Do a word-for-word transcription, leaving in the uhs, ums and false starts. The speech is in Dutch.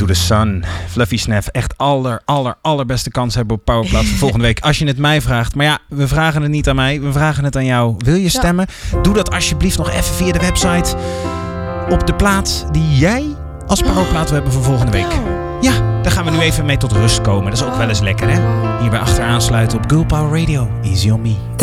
the Sun. Fluffy Snap. Echt aller, aller, allerbeste kans hebben op Powerplaat voor volgende week. Als je het mij vraagt. Maar ja, we vragen het niet aan mij. We vragen het aan jou. Wil je stemmen? Ja. Doe dat alsjeblieft nog even via de website. Op de plaat die jij als Powerplaat wil hebben voor volgende week. Ja, daar gaan we nu even mee tot rust komen. Dat is ook wel eens lekker, hè? Hierbij achter aansluiten op Girl Power Radio. Easy on me.